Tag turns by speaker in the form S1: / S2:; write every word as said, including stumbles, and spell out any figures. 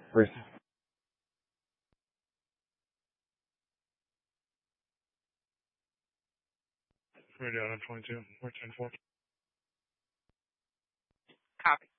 S1: First,
S2: Ready out on twenty-two. We're ten four.
S3: Copy.